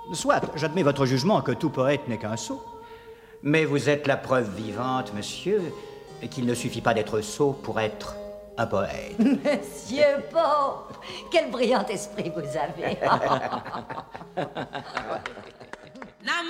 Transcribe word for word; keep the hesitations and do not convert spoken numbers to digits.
Soit, j'admets votre jugement que tout poète n'est qu'un sot. Mais vous êtes la preuve vivante, monsieur, qu'il ne suffit pas d'être sot pour être un poète. Monsieur Pope, quel brillant esprit vous avez.